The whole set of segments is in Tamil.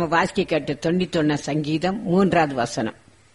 வாசிக்க கேட்ட 91 சங்கீதம் 3வது வசனம்.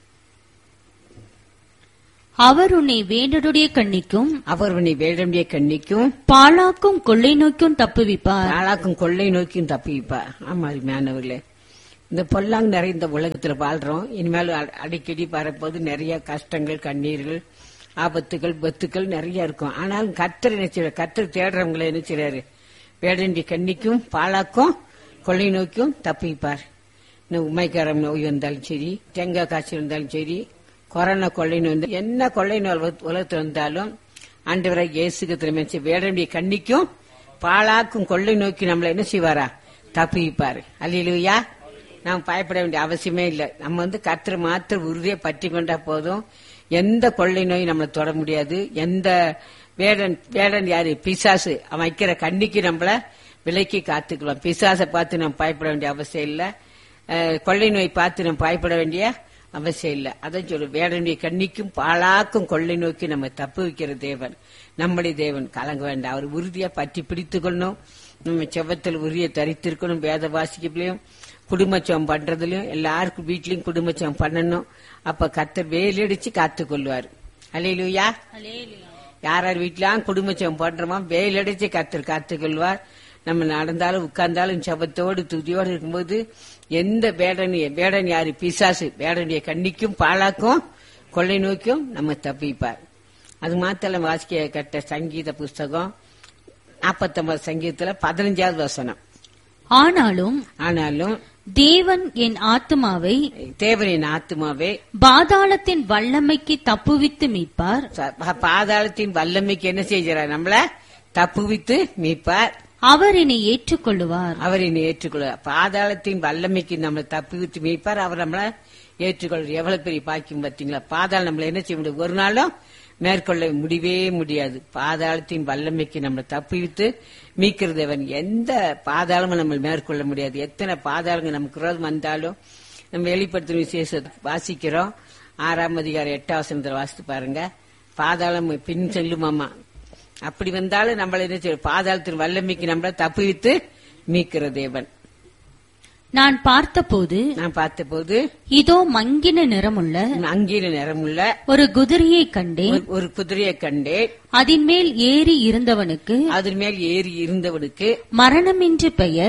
அவர் உன்னை வேண்டருடைய கண்ணிக்கும் அவர் உன்னை வேடனுடைய கண்ணிக்கும் பாழாக்கும் கொள்ளை நோய்க்கும் தப்புவிப்பார். பாழாக்கும் கொள்ளை நோக்கியும் தப்புவிப்பார். ஆமா அருமையானவர்களே, இந்த பொல்லாங்கு நிறைந்த உலகத்துல வாழ்றோம். இனிமேல் அடிக்கடி வரப்போது நிறைய கஷ்டங்கள், கண்ணீர்கள், ஆபத்துகள், பத்துக்கள் நிறைய இருக்கும். ஆனாலும் கர்த்தர் என்ன செய்வார்? கர்த்தர் தேடுறவங்களை என்ன செய்றாரு? வேடனுடைய கண்ணிக்கும் பாழாக்கும் கொள்ளை நோக்கியும் தப்புவிப்பார். உமைக்காரம் நோய் வந்தாலும் சரி, தேங்காய் காய்ச்சல் இருந்தாலும் சரி, கொரோனா கொள்ளை நோய் வந்து என்ன கொள்ளை நோய் உலகத்தில் வந்தாலும் ஆண்டவராக இயேசு கிறிஸ்து வேடனுடைய கண்ணிக்கும் பாழாக்கும் கொள்ளை நோக்கி நம்மள என்ன செய்வாரா? தப்புவிப்பாரு. அல்லேலூயா. நாம் பயப்பட வேண்டிய அவசியமே இல்லை. நம்ம கர்த்தர் மாத்திரம் உறுதியை பற்றி கொண்டா போதும். எந்த கொள்ளை நோய் நம்மளை தொட முடியாது. எந்த வேடன் யாரு? பிசாசு. அவன் வைக்கிற கண்ணிக்கு நம்மள விலைக்கு காத்துக்கலாம். பிசாசை பார்த்து நம்ம பயப்பட வேண்டிய அவசியம் இல்லை. கொள்ளை நோய் பார்த்து நம்ம பயப்பட வேண்டிய அவசியம் இல்லை. அதான் சொல்லு, வேடனுடைய கண்ணிக்கும் பாழாக்கும் கொள்ளை நோக்கி நம்ம தப்பு வைக்கிற தேவன் நம்முடைய தேவன். கலங்க வேண்டாம். அவர் உறுதியா பற்றி பிடித்துக் கொள்ளணும். நம்ம செவத்தில் உறுதியை தரித்திருக்கணும். வேத வாசிக்கலையும் குடும்பச்சம் பண்றதுலயும் எல்லாருக்கும் வீட்லயும் குடும்பச்சம் பண்ணணும். அப்ப கர்த்தர் வேலடிச்சு காத்துக் கொள்வார். அல்லேலூயா. யார் வீட்லாம் குடும்பச்சம் பண்றோமோ வேலடிச்சு கர்த்தர் காத்துக் கொள்வார். நம்ம நடந்தாலும் உட்கார்ந்தாலும் செபத்தோடு துதியோடு இருக்கும்போது எந்த வேடன் யாரு? பிசாசு. வேடனுடைய கண்ணிக்கும் பாழாக்கும் கொள்ளை நோக்கியும் நம்ம தப்பிப்பார். அது மாத்திரம் வாசிக்க கட்ட சங்கீத புஸ்தகம் 49 சங்கீதத்துல 15வது வசனம். ஆனாலும் தேவன் என் ஆத்துமாவை பாதாளத்தின் வல்லமைக்கு தப்புவித்து மீட்பார். பாதாளத்தின் வல்லமைக்கு என்ன செய்கிறார்? நம்மள தப்புவித்து மீட்பார். அவர் என்னை ஏற்றுக்கொள்ளுவார். பாதாளத்தின் வல்லமைக்கு நம்மளை தப்புவித்து மீட்பார். அவர் நம்மள ஏற்றுக்கொள்வார். எவ்வளவு பெரிய பாக்கியம் பார்த்தீங்களா? பாதாளம் நம்மள என்ன செய்ய முடியும்? ஒரு நாளும் மேற்கொள்ள முடியவே முடியாது. பாதாளத்தின் வல்லமைக்கு நம்மளை தப்புவித்து மீட்கிறதவன். எந்த பாதாளமும் நம்ம மேற்கொள்ள முடியாது. எத்தனை பாதாளங்கள் நமக்கு விரோதம் வந்தாலும் நம்ம வெளிப்படுத்தும் விசேஷத்தை வாசிக்கிறோம். 6ஆம் அதிகாரம் 8ஆம் வசனத்துல வாசித்து பாருங்க. பாதாளம் பின் செல்லுமாமா. அப்படி வந்தாலும் நம்மள என்ன செய்ய? பாதாளத்தின் வல்லமைக்கு நம்மள தப்புவித்து மீட்கிற தேவன். நான் பார்த்தபோது இதோ மங்கின நிறமுள்ள ஒரு குதிரையை கண்டேன். அதன் மேல் ஏறி இருந்தவனுக்கு மரணமென்று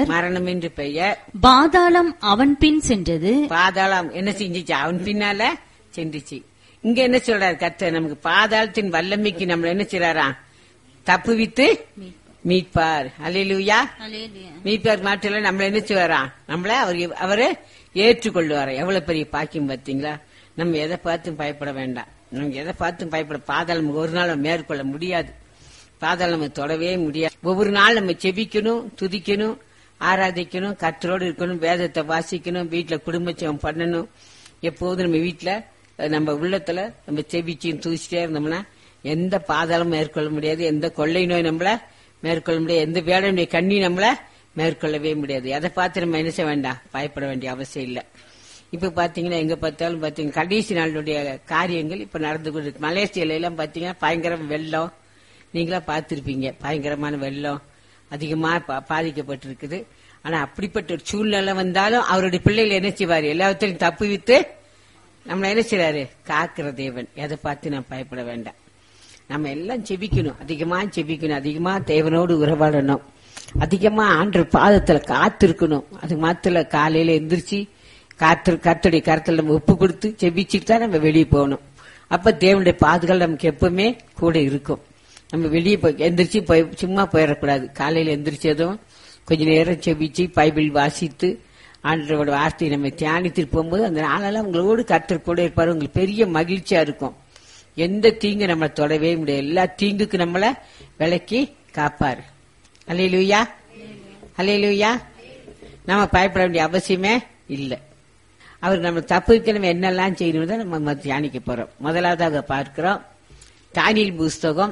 பெயர். பாதாளம் அவன் பின் சென்றது. பாதாளம் என்ன செஞ்சிச்சு? அவன் பின்னால சென்றுச்சு. இங்க என்ன சொல்றாரு கர்த்தர்? நமக்கு பாதாளத்தின் வல்லமைக்கு நம்மள என்ன செய்றாரா? தப்புவித்து மீட்பார். அல்லேலூயா. மீட்பார் மாட்டில நம்மள என்ன செய்வாரா? நம்மள அவரு ஏற்றுக்கொள்வாரா? எவ்வளவு பெரிய பாக்கியம் பார்த்தீங்களா? நம்ம எதை பார்த்தும் பயப்பட வேண்டாம். நம்ம எதை பார்த்தும் பயப்பட பாதாளம் ஒரு நாள் மேற்கொள்ள முடியாது. பாதாளம் நம்ம தொடவே முடியாது. ஒவ்வொரு நாள் நம்ம செபிக்கணும், துதிக்கணும், ஆராதிக்கணும், கர்த்தரோடு இருக்கணும், வேதத்தை வாசிக்கணும், வீட்டுல குடும்பச்சம் பண்ணணும். எப்போதும் நம்ம வீட்டுல நம்ம உள்ளத்துல நம்ம செபிச்சும் துதிச்சிட்டே இருந்தோம்னா எந்த பாதாளம் மேற்கொள்ள முடியாது. எந்த கொள்ளை நோய் நம்மள மேற்கொள்ள முடியாது. எந்த வேடனுடைய கண்ணி நம்மள மேற்கொள்ளவே முடியாது. அதை பார்த்து நம்ம என்ன செய்ய வேண்டாம்? பயப்பட வேண்டிய அவசியம் இல்லை. இப்ப பாத்தீங்கன்னா எங்க பார்த்தாலும் பாத்தீங்கன்னா கடைசி நாளுடைய காரியங்கள் இப்ப நடந்து கொண்டு இருக்கு. மலேசியால எல்லாம் பாத்தீங்கன்னா பயங்கர வெள்ளம். நீங்களா பார்த்திருப்பீங்க. பயங்கரமான வெள்ளம் அதிகமா பாதிக்கப்பட்டிருக்குது. ஆனா அப்படிப்பட்ட ஒரு சூழ்நிலை வந்தாலும் அவருடைய பிள்ளைகள் என்ன செய்வாரு? எல்லாத்தையும் தப்புவித்து நம்மள என்ன செய்றாரு? காக்கிற தேவன். எதை பார்த்து நம்ம பயப்பட வேண்டாம். நம்ம எல்லாம் செபிக்கணும், அதிகமா செபிக்கணும், அதிகமா தேவனோடு உறவாடணும், அதிகமா ஆண்டவர் பாதத்துல காத்திருக்கணும். அது மாத்திர காலையில எந்திரிச்சு கர்த்தருடைய கருத்துல நம்ம ஒப்பு கொடுத்து செபிச்சுட்டு தான் நம்ம வெளியே போகணும். அப்ப தேவனுடைய பாதுகாப்பு நமக்கு எப்பவுமே கூட இருக்கும். நம்ம வெளியே போய் எந்திரிச்சு சும்மா போயிடக்கூடாது. காலையில எந்திரிச்சதும் கொஞ்ச நேரம் செபிச்சு பைபிள் வாசித்து ஆண்டவரோட வார்த்தையை நம்ம தியானித்து போகும்போது அந்த நாளெல்லாம் உங்களோடு கர்த்தர் கூட இருப்பாரு. உங்களுக்கு பெரிய மகிழ்ச்சியா இருக்கும். எந்த தீங்கு நம்மளை தொடவே முடியாது. எல்லா தீங்குக்கு நம்மள விலக்கி காப்பாரு. அல்லேலூயா, அல்லேலூயா. நம்ம பயப்பட வேண்டிய அவசியமே இல்லை. அவர் நம்ம தப்புக்கு நம்ம என்னெல்லாம் செய்யணும் தான் நம்ம தியானிக்க போறோம். முதலாவதாக பார்க்கிறோம் தானியேல் புஸ்தகம்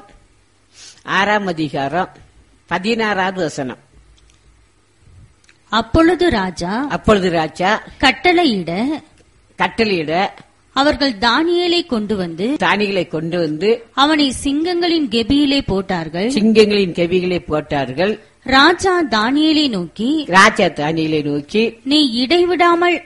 6ஆம் அதிகாரம் 16வது வசனம். அப்பொழுது ராஜா கட்டளையிட அவர்கள் தானியேலை கொண்டு வந்து அவனை சிங்கங்களின் கெபியிலே போட்டார்கள். ராஜா தானியேலை நோக்கி நீ இடைவிடாமல்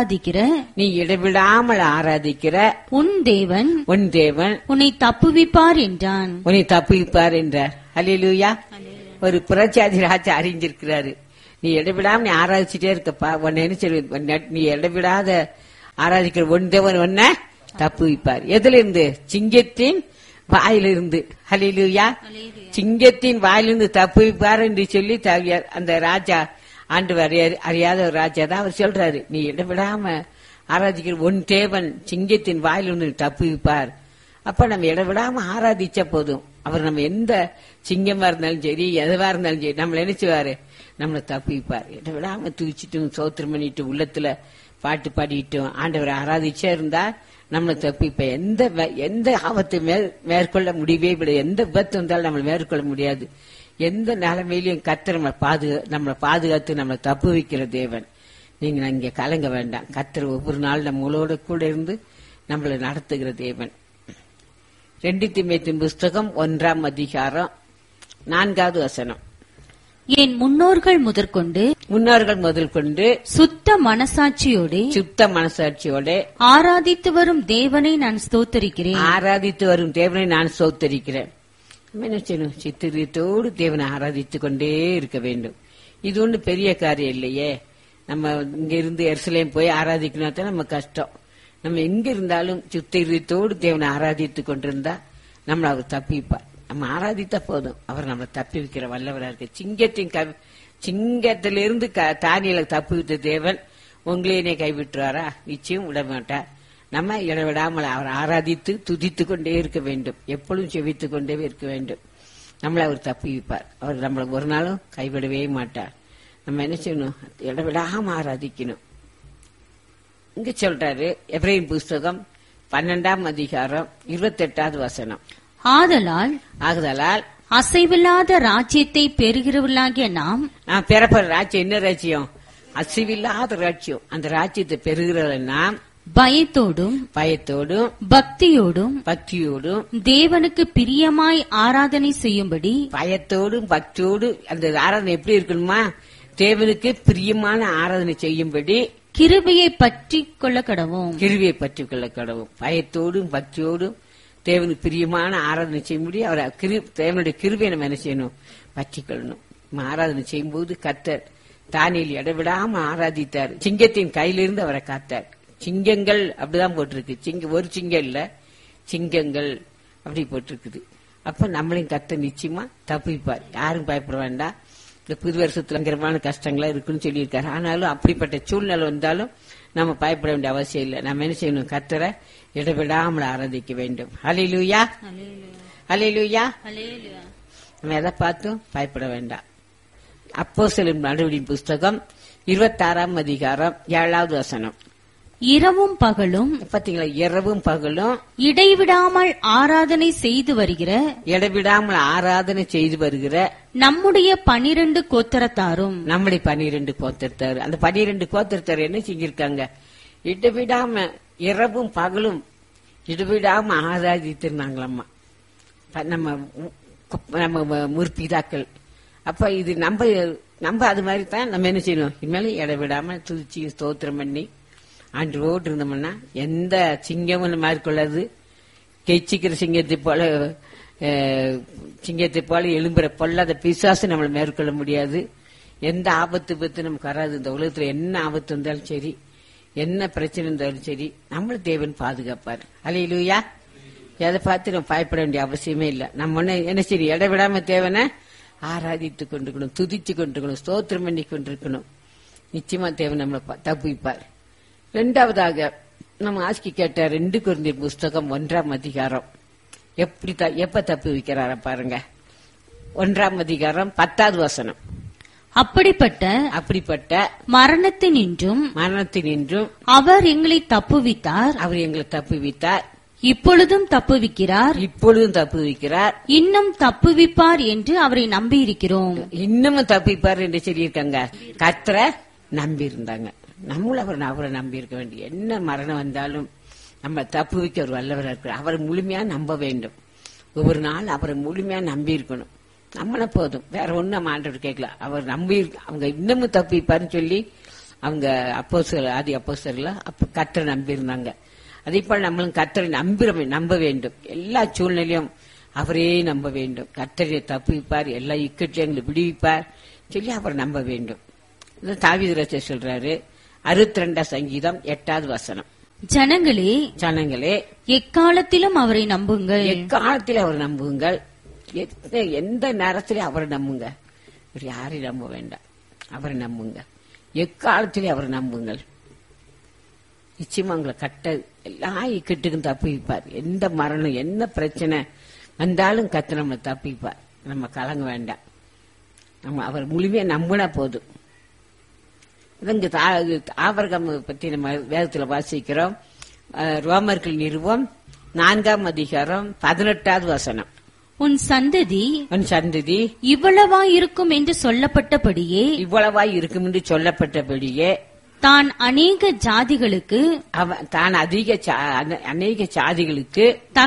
ஆராதிக்கிற உன் தேவன் உன்னை தப்புவிப்பார் என்றான். என்றார். அல்லேலூயா. ஒரு புரட்சாதி ராஜா அறிஞ்சிருக்கிறாரு. நீ இடைவிடாம நீ ஆராதிச்சுட்டே இருக்கப்பா, உன்னை என்ன சொல்லுவ, நீ இடைவிடாத ஆராதிக்கிற உன் தேவன் உன்னை தப்புவிப்பார். எதுல இருந்து? சிங்கத்தின் வாயிலிருந்து. ஹல்லேலூயா. சிங்கத்தின் வாயிலிருந்து தப்புவிப்பார் என்று சொல்லி அந்த ராஜா, ஆண்டவர் அறியாத ஒரு ராஜா தான் அவர் சொல்றாரு, நீ இடைவிடாம ஆராதிக்கிற உன் தேவன் சிங்கத்தின் வாயிலிருந்து தப்புவிப்பார். அப்ப நம்ம இடைவிடாம ஆராதிச்ச போதும் அவர் நம்ம எந்த சிங்கமா இருந்தாலும் சரி, எதுவா இருந்தாலும் சரி, நம்மள நினைச்சுவாரு, நம்மளை தப்புவிப்பார். இடைவிடாம துதிச்சிட்டும் சோத்திரம் பண்ணிட்டு உள்ளத்துல பாட்டு பாடிட்டும் ஆண்டவரை ஆராதிச்சே இருந்தா நம்மளை தப்பிப்ப எந்த ஆபத்தை மேற்கொள்ள முடியவே முடியாது. எந்த விபத்து வந்தாலும் நம்மளை மேற்கொள்ள முடியாது. எந்த நிலைமையிலையும் கர்த்தர் நம்மளை பாதுகாத்து நம்மளை தப்பு வைக்கிற தேவன். நீங்க இங்க கலங்க வேண்டாம். கர்த்தர் ஒவ்வொரு நாள் நம்மளோட கூட இருந்து நம்மளை நடத்துகிற தேவன். 2 தீமோத்தேயு புஸ்தகம் 1ஆம் அதிகாரம் 4வது வசனம். என் முன்னோர்கள் முதற்கொண்டு சுத்த மனசாட்சியோட ஆராதித்து வரும் தேவனை நான் ஸ்தோத்தரிக்கிறேன். சித்திரத்தோடு தேவனை ஆராதித்துக் கொண்டே இருக்க வேண்டும். இது ஒண்ணு பெரிய காரியம் இல்லையே. நம்ம இங்க இருந்து எருசலேம் போய் ஆராதிக்கணும் தான் நம்ம கஷ்டம். நம்ம எங்க இருந்தாலும் சித்திரத்தோடு தேவனை ஆராதித்துக் கொண்டிருந்தா நம்மள அவர் தப்பிப்பார். நம்ம ஆராதித்தா போதும், அவர் நம்மளை தப்பி வைக்கிற வல்லவரா இருக்கு. சிங்கத்திலிருந்து தானியலை தப்பி வைத்த தேவன் உங்களே கைவிட்டுறாரா? நிச்சயம் விட மாட்டார். நம்ம இடைவிடாமல் அவர் ஆராதித்து துதித்துக் கொண்டே இருக்க வேண்டும். எப்பொழுதும் செவித்துக் கொண்டே இருக்க வேண்டும். நம்மளை அவர் தப்பி வைப்பார். அவர் நம்மளை ஒரு நாளும் கைவிடவே மாட்டார். நம்ம என்ன செய்யணும்? இடைவிடாம ஆராதிக்கணும். இங்க சொல்றாரு எபிரேயர் புஸ்தகம் 12ஆம் அதிகாரம் 28வது வசனம். ஆதலால் அசைவில்லாத ராஜ்யத்தை பெறுகிறவர்களாகிய நாம் பெறப்படுற ராஜ்யம் என்ன ராஜ்யம்? அசைவில்லாத ராஜ்யம். அந்த ராஜ்யத்தை பெறுகிறவர்கள் நாம் பயத்தோடும் பக்தியோடும் தேவனுக்கு பிரியமாய் ஆராதனை செய்யும்படி. பயத்தோடும் பக்தியோடு அந்த ஆராதனை எப்படி இருக்கணுமா? தேவனுக்கு பிரியமான ஆராதனை செய்யும்படி கிருபையை பற்றிக் கொள்ள கடவும். பயத்தோடும் பக்தியோடும் தேவனுக்கு பிரியமான ஆராதனை செய்ய முடியும். அவர் தேவனுடைய கிருபையை நம்ம என்ன செய்யணும்? பற்றிக்கொள்ளணும். ஆராதனை செய்யும் போது கர்த்தர் தானியேல் இடைவிடாம ஆராதித்தார். சிங்கத்தின் கையிலிருந்து அவரை காத்தார். சிங்கங்கள் அப்படிதான் போட்டிருக்கு. ஒரு சிங்கம் இல்ல, சிங்கங்கள் அப்படி போட்டிருக்குது. அப்ப நம்மளையும் கர்த்தர் நிச்சயமா தப்பிப்பார். யாரும் பயப்பட வேண்டாம். இந்த புது வருஷத்துல பயங்கரமான கஷ்டங்களா இருக்குன்னு சொல்லியிருக்காரு. ஆனாலும் அப்படிப்பட்ட சூழ்நிலை வந்தாலும் நம்ம பயப்பட வேண்டிய அவசியம் இல்லை. நம்ம என்ன செய்யணும்? கர்த்தரை இடைவிடாமல் ஆராதிக்க வேண்டும். ஹல்லேலூயா, ஹல்லேலூயா. நம்ம எதை பார்த்தும் பயப்பட வேண்டாம். அப்போஸ்தலர் நடவடிக்கையின் புஸ்தகம் 26ஆம் அதிகாரம் 7வது வசனம். இரவும் பகலும், பாத்தீங்களா? இரவும் பகலும் இடைவிடாமல் ஆராதனை செய்து வருகிற நம்முடைய 12 கோத்திரத்தாரும். நம்முடைய 12 கோத்திரத்தார். அந்த 12 கோத்திரத்தார் என்ன செஞ்சிருக்காங்க? இடைவிடாம இரவும் பகலும் இடைவிடாம ஆராதித்திருந்தாங்களம்மா நம்ம முற்பிதாக்கள். அப்ப இது நம்ம அது மாதிரி தான் நம்ம என்ன செய்யணும்? இனிமேலும் இடைவிடாம துதிச்சு ஸ்தோத்திரம் பண்ணி ஆண்டோடு இருந்தோம்னா எந்த சிங்கமும் மேற்கொள்ளாது. கெச்சிக்கிற சிங்கத்தை போல எழும்புற பொல்லாத பிசாசு நம்மளை மேற்கொள்ள முடியாது. எந்த ஆபத்து நமக்கு வராது. இந்த உலகத்துல என்ன ஆபத்து இருந்தாலும் சரி, என்ன பிரச்சனை இருந்தாலும் சரி, நம்மள தேவன் பாதுகாப்பார். ஹல்லேலூயா. எதை பார்த்து நம்ம பயப்பட வேண்டிய அவசியமே இல்லை. நம்ம என்ன செய்யணும்? இடைவிடாம தேவனை ஆராதித்துக் கொண்டிருக்கணும், துதிச்சு கொண்டிருக்கணும், ஸ்தோத்திரம் பண்ணி கொண்டிருக்கணும். நிச்சயமா தேவன் நம்மளை தப்புவிப்பார். 2வதாக நம்ம ஆஸ்கி கேட்ட 2 கொரிந்தியர் புஸ்தகம் 1ஆம் அதிகாரம் எப்ப தப்பு வைக்கிறார பாருங்க. 1ஆம் அதிகாரம் 10வது வசனம். அப்படிப்பட்ட மரணத்தினின்றும் அவர் எங்களை தப்புவித்தார். இப்பொழுதும் தப்புவிக்கிறார். இன்னும் தப்புவிப்பார் என்று அவரை நம்பி இருக்கிறோம். இன்னமும் தப்புவிப்பார் என்று சொல்லியிருக்காங்க. கர்த்தரை நம்பி இருந்தாங்க. நம்மளும் அவரை நம்பி இருக்க வேண்டிய. என்ன மரணம் வந்தாலும் நம்ம தப்பு வைக்க ஒரு வல்லவராக இருக்கிறார். அவரை முழுமையா நம்ப வேண்டும். ஒவ்வொரு நாள் அவரை முழுமையா நம்பி இருக்கணும். நம்மள போதும், வேற ஒண்ணு நம்ம ஆண்டவர் கேட்கல. அவர் நம்பி அவங்க இன்னமும் தப்பிப்பாருன்னு சொல்லி அவங்க ஆதி அப்போஸ்தலர்கள அப்ப கர்த்தரை நம்பி இருந்தாங்க. அதே போல நம்மளும் கர்த்தரை நம்ப வேண்டும். எல்லா சூழ்நிலையும் அவரே நம்ப வேண்டும். கர்த்தரை தப்பிப்பார், எல்லா இக்கட்டையும் விடுவிப்பார் சொல்லி அவர் நம்ப வேண்டும். தாவீது ராஜா சொல்றாரு 62 சங்கீதம் 8வது வசனம், ஜனங்களே எக்காலத்திலும் அவரை நம்புங்கள். எக்காலத்திலும் அவரை நம்புங்கள். எந்த நேரத்திலும் அவரை நம்புங்க. யாரையும் நம்ப வேண்டாம், அவரை நம்புங்க. எக்காலத்திலே அவரை நம்புங்கள். நிச்சயமா உங்களை எல்லா இக்கட்டுக்கும் தப்பிப்பார். எந்த மரணம் என்ன பிரச்சனை வந்தாலும் கத்து நம்மளை தப்பிப்பார். நம்ம கலங்க வேண்டாம், நம்ம அவர் முழுமையா நம்பினா போதும். ஆபிரகாம் பத்தி நம்ம வேதத்துல வாசிக்கிறோம். ரோமர்கள் நிறுவம் 4ஆம் அதிகாரம் 18வது வசனம், உன் சந்ததி இவ்வளவாய் இருக்கும் என்று சொல்லப்பட்டபடியே தான் அநேக ஜாதிகளுக்கு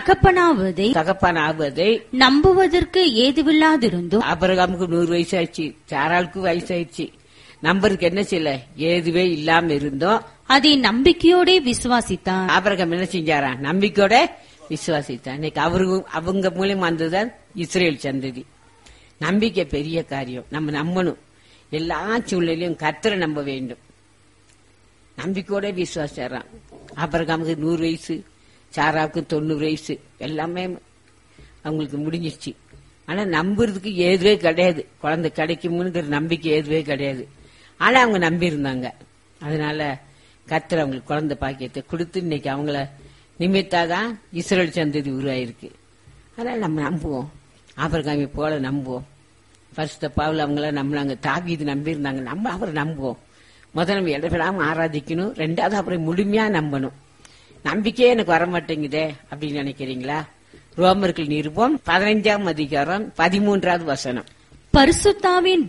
தகப்பனாவதை நம்புவதற்கு ஏதுவில்லாதிருந்தும். ஆபிரகாமுக்கு 100 வயசு ஆயிடுச்சு, சாராளுக்கு வயசாயிடுச்சு, நம்பருக்கு என்ன செய்யல, ஏதுவே இல்லாம இருந்தோம். அதை நம்பிக்கையோட விசுவாசித்தான். ஆபிரகாம் என்ன செஞ்சாரா, நம்பிக்கையோட விசுவாசித்தான். இன்னைக்கு அவங்க மூலியமா வந்ததுதான் இஸ்ரேல் சந்ததி. நம்பிக்கை பெரிய காரியம். நம்ம நம்பணும். எல்லா சூழ்நிலையும் கர்த்தரை நம்ப வேண்டும். நம்பிக்கையோட விசுவாசிச்சாராம். ஆபிரகாமுக்கு 100 வயசு, சாராவுக்கு 90 வயசு, எல்லாமே அவங்களுக்கு முடிஞ்சிருச்சு. ஆனா நம்புறதுக்கு ஏதுவே கிடையாது. குழந்தை கிடைக்கும்ங்கிற நம்பிக்கை ஏதுவே கிடையாது. ஆனா அவங்க நம்பி இருந்தாங்க. அதனால கர்த்தர் அவங்களுக்கு குழந்தை பாக்கியத்தை கொடுத்து இன்னைக்கு அவங்கள நிமித்தாதான் இஸ்ரேல் சந்ததி உருவாயிருக்கு. அதனால நம்ம நம்புவோம், ஆபிரகாமை போல நம்புவோம். பரிசுத்த பவுல் அவங்கள நம்மளாங்க, தாவீது நம்பி இருந்தாங்க, நம்ம அவரை நம்புவோம். முதல்ல நம்ம இடப்படாம ஆராதிக்கணும், ரெண்டாவது அப்புறம் முழுமையா நம்பணும். நம்பிக்கையே எனக்கு வரமாட்டேங்குதே அப்படின்னு நினைக்கிறீங்களா? ரோமர்கள் நிருபம் 15ஆம் அதிகாரம் 13வது வசனம், பரிசுத்தாவின்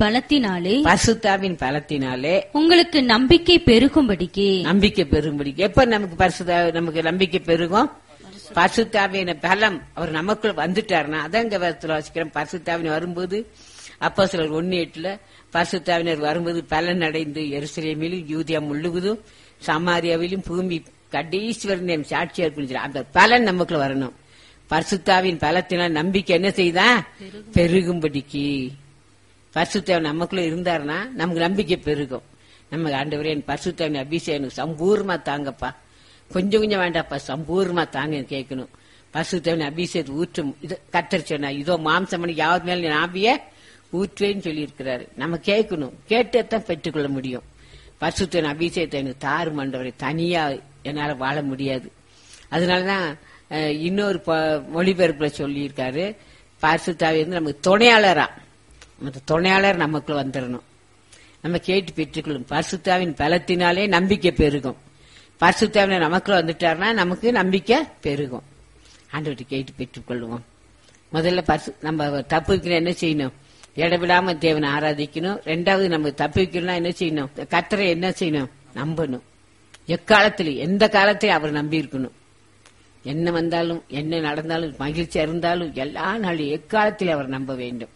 பலத்தினாலே உங்களுக்கு நம்பிக்கை பெருகும்படிக்கு. எப்ப நமக்கு நம்பிக்கை பெருகும்? பரிசுத்தாவின் பலம் அவர் நமக்குள்ள வந்துட்டாருன்னா, அதான் வாசிக்கிறோம். பரிசுத்தாவின் வரும்போது அப்போஸ்தலர் 1:8 பரிசுத்தாவினர் வரும்போது பலன் அடைந்து எருசலேமிலும் யூதியா முழுவதும் சமாரியாவிலும் பூமி கடைசிவரன் சாட்சியா இருக்கு. அந்த பலன் நமக்குள்ள வரணும். பரிசுத்தாவின் பலத்தினால் நம்பிக்கை என்ன செய்தா, பெருகும்படிக்கு. பரிசுத்தாவின் நமக்குள்ள இருந்தாருன்னா நமக்கு நம்பிக்கை பெருகும். நம்ம ஆண்டவரே என் பரிசுத்தாவின் அபிஷேகம் சம்பூர்ணமா தாங்கப்பா, கொஞ்சம் கொஞ்சம் வேண்டாப்பா, சம்பூர்ணமா தாங்க கேட்கணும். பரிசுத்தாவின் அபிஷேகத்தை ஊற்றும். இது கர்த்தர் சொன்னா, இதோ மாம்சமணி யார் மேல ஆவிய ஊற்றுவேன்னு சொல்லி இருக்கிறாரு. நம்ம கேட்கணும், கேட்டதான் பெற்றுக்கொள்ள முடியும். பரிசுத்தாவின் அபிஷேகத்தை எனக்கு தாரு ஆண்டவரே, தனியா என்னால வாழ முடியாது. அதனாலதான் இன்னொரு மொழிபெயர்ப்புல சொல்லி இருக்காரு, பரிசுத்தாவி நமக்கு துணையாளரா, துணையாளர் நமக்குள்ள வந்துடணும். நம்ம கேட்டு பெற்றுக்கொள்ளும். பரிசுத்தாவின் பலத்தினாலே நம்பிக்கை பெருகும். பரிசுத்தாவின் நமக்குள்ள வந்துட்டாருன்னா நமக்கு நம்பிக்கை பெருகும். ஆண்டவர்கிட்ட கேட்டு பெற்றுக்கொள்வோம். முதல்ல நம்ம தப்பு வைக்கணும், என்ன செய்யணும்? இடவிடாம தேவனை ஆராதிக்கணும். ரெண்டாவது நம்ம தப்பு வைக்கணும்னா என்ன செய்யணும்? கர்த்தரை என்ன செய்யணும்? நம்பணும். எக்காலத்திலும் எந்த காலத்திலும் அவர் நம்பி இருக்கணும். என்ன வந்தாலும் என்ன நடந்தாலும் மகிழ்ச்சியா இருந்தாலும் எல்லா நாளும் எக்காலத்திலும் அவர் நம்ப வேண்டும்.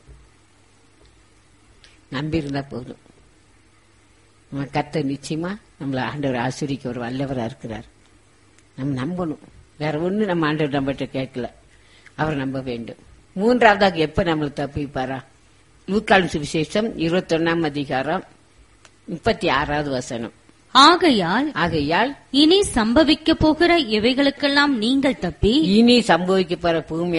நம்பி இருந்தா போதும். நம்ம கர்த்தர் நிச்சயமா நம்மள ஆண்டவர் ஆசிரிக்க ஒரு வல்லவரா இருக்கிறார். நம்ம நம்பணும். வேற ஒண்ணு நம்ம ஆண்டவர் நம்மகிட்ட கேட்கல, அவர் நம்ப வேண்டும். மூன்றாவதாக எப்ப நம்மளுக்கு தப்பிப்பாரா? லூக்காவின் சுவிசேஷம் 21ஆம் அதிகாரம் 36வது வசனம், ஆகையால் இனி சம்பவிக்க போகிற இவைகளுக்கெல்லாம் நீங்கள் தப்பி. இனி சம்பவிக்க போற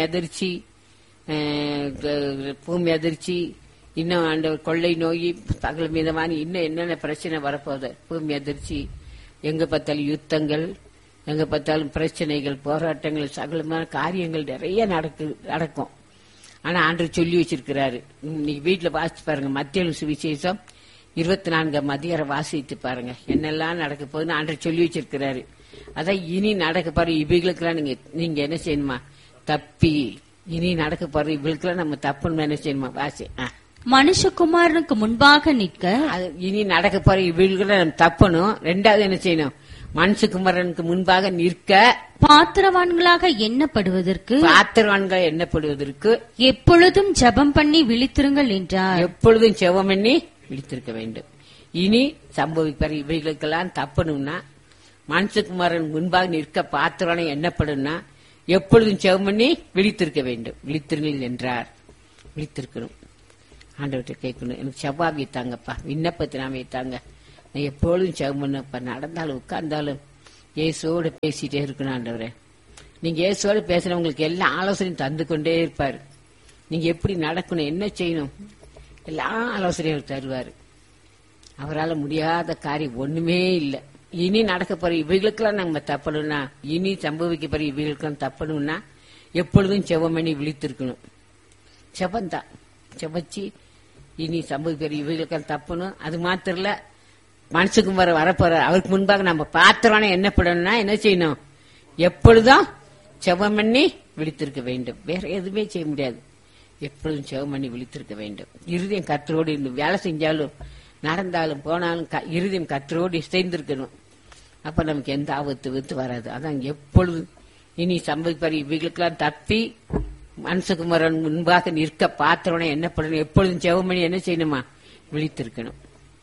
பூமி அதிர்ச்சி, இன்னும் ஆண்டவர் கொள்ளை நோய், பகல் மீதமான இன்னும் என்னென்ன பிரச்சனை வரப்போகுது. பூமி அதிர்ச்சி, எங்க பார்த்தாலும் யுத்தங்கள், எங்க பார்த்தாலும் பிரச்சனைகள், போராட்டங்கள், சகலமான காரியங்கள் நிறைய நடக்கும். ஆனா ஆண்டவர் சொல்லி வச்சிருக்கிறாரு. நீங்க வீட்டுல வாசிச்சு பாருங்க. மத்திய சுவிசேஷம் 24ஆம் அதிகாரம் வாசித்து பாருங்க, என்னெல்லாம் நடக்க போகுதுன்னு ஆண்டவர் சொல்லி வச்சிருக்கிறாரு. அதான் இனி நடக்க போற இவைகளுக்கெல்லாம் நீங்க என்ன செய்யணுமா? தப்பி. இனி நடக்க போற இவளுக்கெல்லாம் நம்ம தப்புன்னு என்ன செய்யணுமா? வாசி. மனுஷகுமாரனுக்கு முன்பாக நிற்க. இனி நடக்க போற இவளுக்கெல்லாம் நம்ம தப்பணும். ரெண்டாவது என்ன செய்யணும்? மனுஷகுமாரனுக்கு முன்பாக நிற்க பாத்திரவான்களாக எண்ணப்படுவதற்கு எப்பொழுதும் ஜெபம் பண்ணி விழித்திருங்கள் என்றார். எப்பொழுதும் ஜெபம் பண்ணி விழித்திருக்க வேண்டும். இனி சம்பவிப்பார் இவைகளுக்கெல்லாம் தப்பணும்னா, மனுஷகுமாரன் முன்பாக நிற்க பாத்திரவானை எண்ணப்படும்னா எப்பொழுதும் ஜெபம் பண்ணி விழித்திருக்க வேண்டும். விழித்திருங்கள் என்றார். விழித்திருக்கணும். ஆண்டவர்கிட்ட கேட்கணும், எனக்கு செவ்வாய் தாங்கப்பா, விண்ணப்பத்தை நான் வைத்தாங்க, நான் எப்பொழுதும் ஜெபம் பண்ணப்பா, நடந்தாலும் உட்கார்ந்தாலும் இயேசுவோடு பேசிட்டே இருக்கணும். ஆண்டவரே, நீங்க இயேசுவோடு பேசுறவங்களுக்கு எல்லா ஆலோசனையும் தந்து கொண்டே இருப்பாரு. நீங்க எப்படி நடக்கணும், என்ன செய்யணும், எல்லா ஆலோசனையும் தருவாரு. அவரால் முடியாத காரியம் ஒண்ணுமே இல்லை. இனி நடக்க போற இவைகளுக்கெல்லாம் நம்ம தப்பணும்னா, இனி சம்பவிக்க போற இவைகளுக்கெல்லாம் தப்பணும்னா எப்பொழுதும் செவம் பண்ணி விழித்திருக்கணும். செவந்தான் செவச்சி இனி சம்பவிக்கிற இவைகளுக்கெல்லாம் தப்பணும். அது மாத்திரம் இல்ல, மனுஷகுமார வரப்போற அவருக்கு முன்பாக நம்ம பாத்திரம்னா என்ன பண்ணணும்னா என்ன செய்யணும், எப்பொழுதும் செவம் பண்ணி விழித்திருக்க வேண்டும். வேற எதுவுமே செய்ய முடியாது. எப்பொழுதும் செவம் பண்ணி விழித்திருக்க வேண்டும். இருதயம் கர்த்தரோடு இருந்து வேலை செஞ்சாலும் நடந்தாலும் போனாலும் இருதயம் கர்த்தரோடு சேர்ந்திருக்கணும். அப்ப நமக்கு எந்த ஆபத்து வராது. அதான் எப்பொழுதும் இனி சம்பவிப்பார் இவைகளுக்கெல்லாம் தப்பி மனுஷகுமாரன் முன்பாக நிற்க பாத்திரம்னா என்ன பண்ணணும், எப்பொழுதும் செவம் பண்ணி என்ன செய்யணுமா, விழித்திருக்கணும்.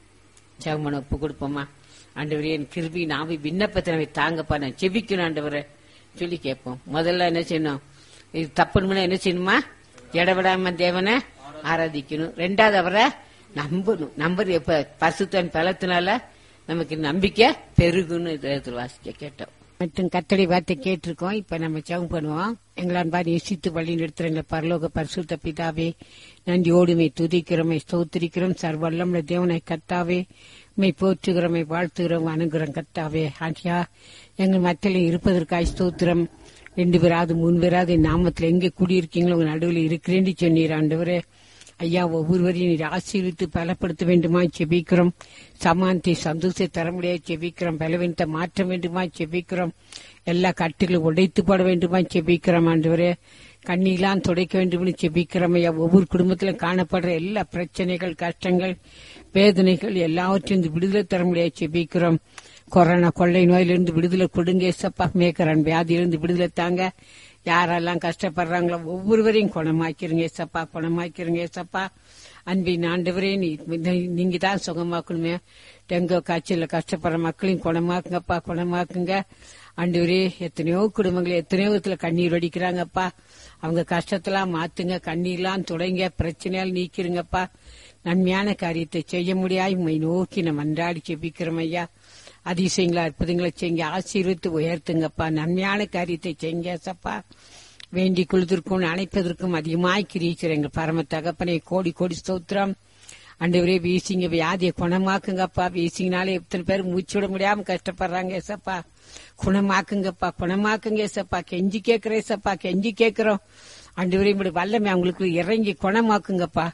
செவமனை ஒப்பு கொடுப்போமா. ஆண்டவரே, என் கிருபி நாவி விண்ணப்பத்தை தாங்கப்பா, நான் செபிக்கணும் ஆண்டவரை சொல்லி கேட்போம். முதல்ல என்ன செய்யணும், இது தப்புன்னு என்ன செய்யணுமா, இடவிடாம தேவனை ஆராதிக்கணும். ரெண்டாவது அவரை நம்பணும். நம்பர் எப்ப பரிசுத்தன் பலத்தினால நமக்கு நம்பிக்கை பெருகுன்னு வாசிக்க கேட்டோம். மற்றும் கர்த்தருடைய வார்த்தை கேட்டிருக்கோம். இப்ப நம்ம ஜெபம் பண்ணுவோம். எங்களான் நேசித்து வழி நிறுத்துற எங்களை பரலோக பரிசுத்த பிதாவே, நன்றியோடுமை துதிக்கிறோமை ஸ்தோத்திரிக்கிறோம். சர்வல்லமுள்ள தேவனை கர்த்தாவே, மை போற்றுகிறோமை வாழ்த்துகிறோம் அணுகிறோம் கர்த்தாவே. ஆண்டியா, எங்கள் மத்தியில இருப்பதற்காக ஸ்தோத்திரம். 2 பேராது 3 பேராது நாமத்துல எங்க கூடியிருக்கீங்களோ உங்க நடுவில் இருக்கிறேன்னு சொன்னீர் ஆண்டவரே. ஐயா, ஒவ்வொருவரையும் நீர் ஆசீர்வித்து பலப்படுத்த வேண்டுமா செபிக்கிறோம். சமானத்தை சந்தோஷத்தை தர முடியாது செபிக்கிறோம். பலவீனத்தை மாற்ற வேண்டுமா செபிக்கிறோம். எல்லா கட்டுகளும் உடைத்து போட வேண்டுமா செபிக்கிறோம் ஆண்டவரே. கண்ணீலாம் துடைக்க வேண்டும் செபிக்கிறோம் ஐயா. ஒவ்வொரு குடும்பத்திலும் காணப்படுற எல்லா பிரச்சனைகள், கஷ்டங்கள், வேதனைகள் எல்லாவற்றையும் விடுதலை தர முடியாது செபிக்கிறோம். கொரோனா கொள்ளை நோயிலிருந்து விடுதலை கொடுங்க ஏசப்பா. மேக்கரன் வியாதியிலிருந்து விடுதலை தாங்க. யாரெல்லாம் கஷ்டப்படுறாங்களோ ஒவ்வொருவரையும் குணமாக்கிறீங்க ஏசப்பா, குணமாக்கிறீங்க ஏசப்பா. அன்பின் ஆண்டவரே, நீங்க தான் சுகமாக்கணுமே. டெங்கு காய்ச்சல கஷ்டப்படுற மக்களையும் குணமாக்குங்கப்பா, குணமாக்குங்க ஆண்டவரே. எத்தனையோ குடும்பங்கள் எத்தனையோ விதத்துல கண்ணீர் வடிக்கிறாங்கப்பா. அவங்க கஷ்டத்தெல்லாம் மாத்துங்க, கண்ணீர்லாம் தொடங்க, பிரச்சனையால் நீக்கிருங்கப்பா. நன்மையான காரியத்தை செய்ய முடியாது உண்மை நோக்கி நம்ம அன்றாடி செபிக்கிறோம் ஐயா. அதிசயங்களா அற்புதங்களை செய்ய ஆசீர்வித்து உயர்த்துங்கப்பா. நன்மையான காரியத்தை செய்ய சப்பா. வேண்டிக் கொள்வதற்கும் அணைப்பதற்கும் அதிகமாய் கிரீச்சர் எங்கள் பரம தகப்பனை கோடி கோடி ஸ்தோத்திரம். ஆண்டவரே, வீசிங்க வியாதியை குணமாக்குங்கப்பா. வீசிங்கனாலே எத்தனை பேர் மூச்சு விட முடியாம கஷ்டப்படுறாங்க ஏசப்பா. குணமாக்குங்கப்பா, குணமாக்குங்க ஏசப்பா. கெஞ்சி கேட்கிறேன் ஏசப்பா, கெஞ்சி கேட்கிறோம் ஆண்டவரே. இப்படி வல்லமை அவங்களுக்கு இறங்கி குணமாக்குங்கப்பா.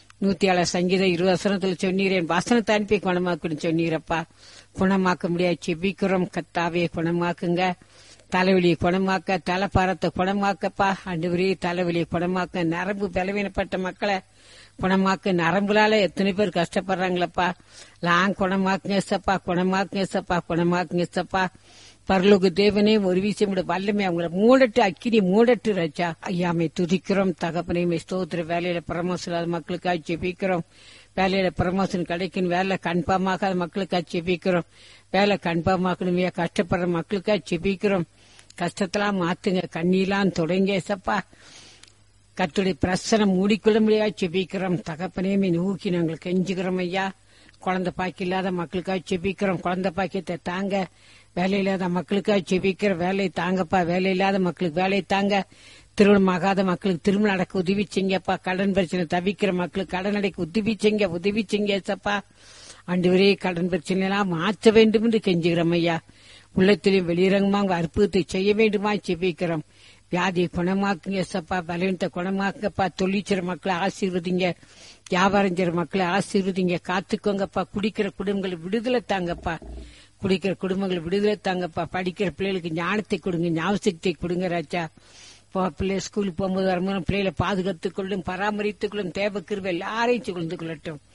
107 சங்கீதம் 20 சொன்னீரேன், வசனத்தை அனுப்பி குணமாக்குன்னு சொன்னீரப்பா. குணமாக்க முடியாது செபிக்கிறோம் கத்தாவே, குணமாக்குங்க. தலைவலியை குணமாக்க, தலைப்பாரத்தை குணமாக்கப்பா ஆண்டவரே. தலைவலியை குணமாக்க, நரம்பு பலவீனப்பட்ட மக்களை குணமாக்க, நரம்புலால எத்தனை பேர் கஷ்டப்படுறாங்களப்பா. லாங் குணமாக்குங்க சப்பா, குணமாக்குங்க சப்பா, குணமாக்குங்க சப்பா. பரலோக தேவனே, ஒரு விஷயம் வல்லமே அவங்கள மூடட்டு, அக்கினி மூடட்டு ரச்சா. ஐயாமை துதிக்கிறோம் தகப்பனையுமே ஸ்தோத்திர. வேலையில பிரமோஷன் மக்களுக்காக ஜெபிக்கிறோம். வேலையில பிரமோஷன் கிடைக்கும், வேலை கன்ஃபார்மாக மக்களுக்காக ஜெபிக்கிறோம். வேலை கன்ஃபார்மாக்கணுமே, கஷ்டப்படுற மக்களுக்காக ஜெபிக்கிறோம். கஷ்டத்தெல்லாம் மாத்துங்க, கண்ணீலாம் தொடங்க சப்பா. கர்த்தருடைய பிரசனம் மூடிக்கொள்ள முடியாது ஜெபிக்கிறோம் தகப்பனையுமே நோக்கி நாங்கள் கெஞ்சுக்கிறோம் ஐயா. குழந்தை பாக்கி இல்லாத மக்களுக்காக ஜெபிக்கிறோம். குழந்தை பாக்கியத்தை தாங்க. வேலை இல்லாத மக்களுக்காக ஜெபிக்கிற, வேலை தாங்கப்பா. வேலை இல்லாத மக்களுக்கு வேலை தாங்க. திருமணம் ஆகாத மக்களுக்கு திருமணம் நடக்க உதவி செய்யப்பா. கடன் பிரச்சனை தவிக்கிற மக்களுக்கு கடன் அடைக்க உதவி செய்ய சப்பா. ஆண்டவரே, கடன் பிரச்சனை எல்லாம் மாற்ற வேண்டும் என்று கெஞ்சுகிறோம் ஐயா. உள்ளத்திலையும் வெளியிறங்கமா அவங்க அற்புதத்தை செய்ய வேண்டுமா ஜெபிக்கிறோம். வியாதியை குணமாக்குங்க சப்பா. பலவீனத்தை குணமாக்குங்கப்பா. தொழிற்சிற மக்களை ஆசீர்வதிங்க. வியாபாரம் செய்யற மக்களை ஆசீர்வதிங்க. காத்துக்கோங்கப்பா. குடிக்கிற குடும்பங்களை விடுதலை தாங்கப்பா. குடிக்கிற குடும்பங்களை விடுதலை தாங்கப்பா. படிக்கிற பிள்ளைகளுக்கு ஞானத்தை கொடுங்க, ஞாபகத்தை கொடுங்க ராஜா. பிள்ளை ஸ்கூலுக்கு போகும்போது வரும்போது பிள்ளைகளை பாதுகாத்துக் கொள்ளும், பராமரித்துக் கொள்ளும். தேவ கிருபை எல்லாரையும் கொண்டு கொள்ளட்டும்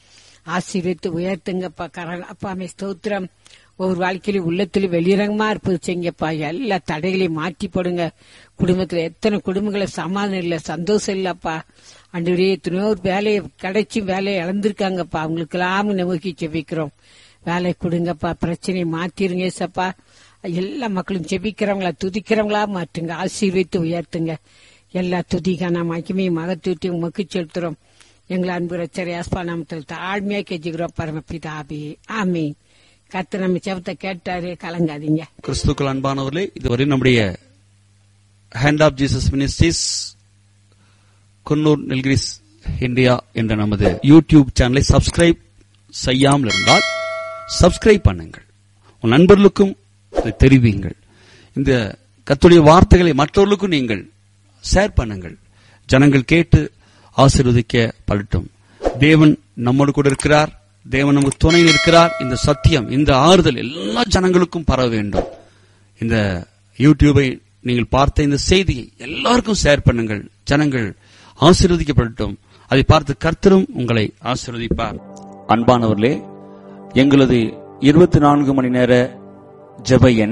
ஆசீர்வதித்து உயர்த்துங்கப்பா. அப்பாமே ஸ்தோத்திரம். ஒவ்வொரு வாழ்க்கையிலும் உள்ளத்திலும் வெளிரங்கமா இருப்பது செய்யுங்கப்பா. எல்லா தடைகளையும் மாற்றி போடுங்க. குடும்பத்துல எத்தனை குடும்பங்களை சமாதானம் இல்ல, சந்தோஷம் இல்லப்பா. ஆண்டவரே, எத்தனையோ வேலையை கிடைச்சி வேலையை இழந்திருக்காங்கப்பா. அவங்களுக்கு எல்லாம் நோக்கி ஜெபிக்கிறோம். வேலை கொடுங்கப்பா, பிரச்சனையை மாத்திருங்க ஏசப்பா. எல்லா மக்களும் ஜெபிக்கிறவங்களா துதிக்கிறவங்களா மாற்றுங்க. ஆசீர்வதித்து உயர்த்துங்க. எல்லா துதிக்கான மகிமையும் மகத்துவத்தையும் உமக்கு செலுத்துறோம். எங்களை அன்பு ரட்சகர் இயேசுவின் நாமத்தில் தாழ்மையா கெஞ்சுகிறோம் பரமபிதாவே, ஆமென். கர்த்தர் நம்ம ஜெபத்தை கேட்டாரு, கலங்காதீங்க. கிறிஸ்துக்கள் அன்பானவர்களே, இதுவரை நம்முடைய hand of Jesus ministries Coonoor Nilgiris India என்ற நமது யூடியூப் சேனலை சப்ஸ்கிரைப் செய்யாமல் இருந்தால் சப்ஸ்கிரைப் பண்ணுங்கள். உன் நண்பர்களுக்கும் தெரிவியுங்கள். இந்த கர்த்தருடைய வார்த்தைகளை மற்றவர்களுக்கும் நீங்கள் ஷேர் பண்ணுங்கள். ஜனங்கள் கேட்டு ஆசீர்வதிக்கப்படட்டும். தேவன் நம்மோடு கூட இருக்கிறார். தேவன் நமக்கு துணை இருக்கிறார். இந்த சத்தியம், இந்த ஆறுதல் எல்லா ஜனங்களுக்கும் பரவ வேண்டும். இந்த யூடியூபை நீங்கள் பார்த்த இந்த செய்தியை எல்லாருக்கும் ஷேர் பண்ணுங்கள். ஜனங்கள் ஆசீர்வதிக்கப்படட்டும். அதை பார்த்து கர்த்தரும் உங்களை ஆசீர்வதிப்பார். அன்பானவர்களே, எங்களது 24 மணி நேர ஜெப எண்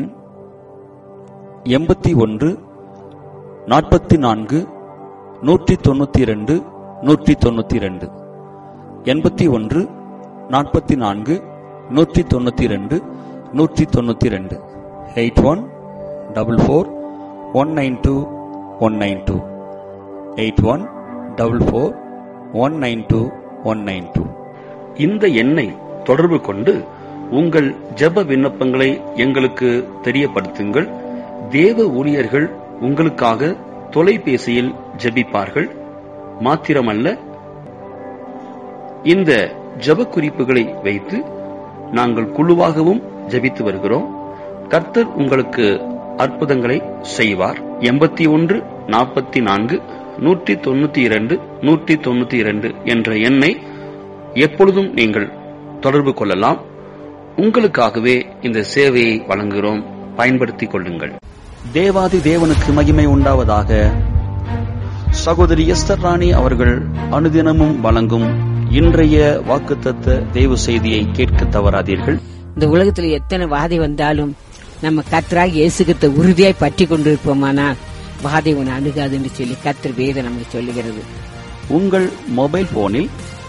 81 44 192 192 81 44 192 192 8144192192 8144192192. இந்த எண்ணை தொடர்பு கொண்டு உங்கள் ஜெப விண்ணப்பங்களை எங்களுக்கு தெரியப்படுத்துங்கள். தேவ ஊழியர்கள் உங்களுக்காக தொலைபேசியில் ஜெபிப்பார்கள். மாத்திரமல்ல, இந்த ஜெப குறிப்புகளை வைத்து நாங்கள் குழுவாகவும் ஜெபித்து வருகிறோம். கர்த்தர் உங்களுக்கு அற்புதங்களை செய்வார். 81 44 192 192 என்ற எண்ணை எப்பொழுதும் நீங்கள் தொடர்பு கொள்ளலாம். உங்களுக்காகவே இந்த சேவையை வழங்குகிறோம். பயன்படுத்திக் கொள்ளுங்கள். தேவாதி தேவனுக்கு மகிமை உண்டாவதாக. சகோதரி எஸ்தர் ராணி அவர்கள் அனுதினமும் வழங்கும் இன்றைய வாக்குத்தத்த தேவ செய்தியை கேட்க தவறாதீர்கள். இந்த உலகத்துல எத்தனை வாதை வந்தாலும் நம்ம கர்த்தராகிய இயேசு கிறிஸ்துவை உறுதியாய் பற்றி கொண்டிருப்போமானால் வாதை உன்னை அணுகாதுன்னு சொல்லி கர்த்தர் வேதம் நமக்கு சொல்லுகிறது. உங்கள் மொபைல் போனில்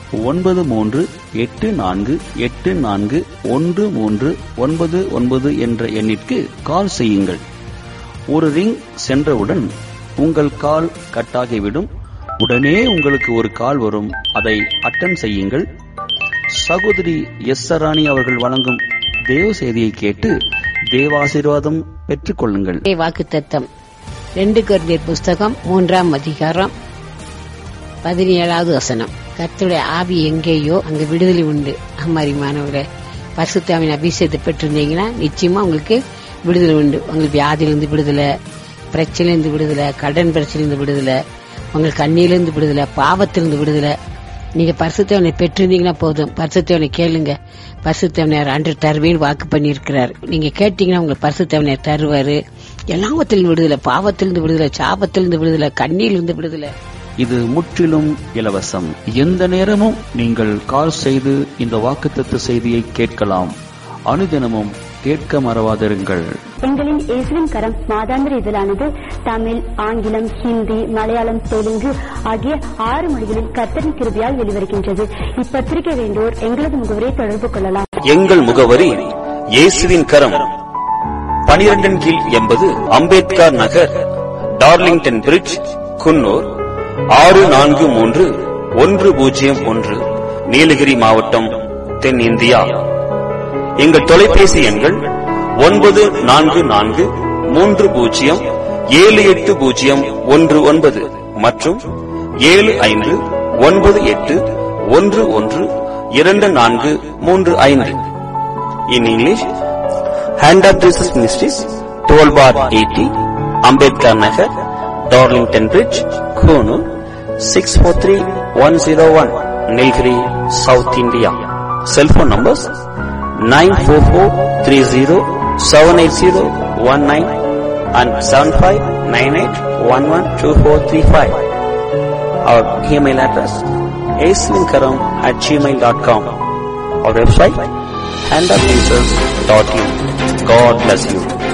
9384841399 என்ற எண்ணிற்கு கால் செய்யுங்கள். ஒரு ரிங் சென்றவுடன் உங்கள் கால் கட்டாகிவிடும். உடனே உங்களுக்கு ஒரு கால் வரும். அதை அட்டெண்ட் செய்யுங்கள். சகோதரி எஸ்தர் ராணி அவர்கள் வழங்கும் தேவ செய்தியை கேட்டு தேவாசீர்வாதம் பெற்றுக் கொள்ளுங்கள். வாக்குத்தத்தம் 2 கொரிந்தியர் புஸ்தகம் 3ஆம் அதிகாரம் 17வது வசனம். கர்த்தருடைய ஆவி எங்கேயோ அங்க விடுதலை உண்டு. அம்மாரிமானவரே, பரிசுத்த ஆவியின் அபிஷேகத்தை பெற்றிருந்தீங்கன்னா நிச்சயமா உங்களுக்கு விடுதலை உண்டு. உங்களுக்கு வியாதியிலிருந்து விடுதலை, பிரச்சனையிலிருந்து விடுதலை, கடன் பிரச்சனையிலிருந்து விடுதலை, உங்களுக்கு கண்ணியிலிருந்து விடுதலை, பாவத்திலிருந்து விடுதலை. நீங்க பரிசுத்தவனை பெற்றிருந்தீங்கன்னா போதும். பரிசுத்தவனை கேளுங்க. பரிசுத்தவனையார் ஆண்டவர் தருவேன்னு வாக்கு பண்ணி இருக்கிறார். நீங்க கேட்டீங்கன்னா உங்களுக்கு பரிசுத்தவனையார் தருவாரு. எல்லாவத்திலிருந்து விடுதலை, பாவத்திலிருந்து விடுதலை, சாபத்திலிருந்து விடுதலை, கண்ணியிலிருந்து விடுதலை. இது முற்றிலும் இலவசம். எந்த நேரமும் நீங்கள் கால் செய்து இந்த வாக்குத்தத்த செய்தியை கேட்கலாம். அனுதினமும் கேட்க மறவாதிருங்கள். எங்களின் இயேசுவின் கரம் மாதாந்திர இதழானது தமிழ், ஆங்கிலம், ஹிந்தி, மலையாளம், தெலுங்கு ஆகிய 6 மொழிகளில் கர்த்தரின் கிருபையால் வெளிவருகின்றது. இப்பத்திரிகை வேண்டோர் எங்களது முகவரியை தொடர்பு கொள்ளலாம். எங்கள் முகவரி இயேசுவின் கரம், 12 கீழ் 80 அம்பேத்கர் நகர், டார்லிங்டன் பிரிட்ஜ், குன்னூர் 643101, நீலகிரி மாவட்டம், தென் இந்தியா. எங்கள் தொலைபேசி எண்கள் 9430780119 மற்றும் 7598112435. In English, Hand of Jesus Ministries, 12 bar 80, Ambedkar Nagar, Darlington Bridge, Konoor, 643101, Nilgiri, South India. Cell phone numbers 94430-78019 and 7598112435. Our email address aislinkaram@gmail.com. our website handofjesus.in. God bless you.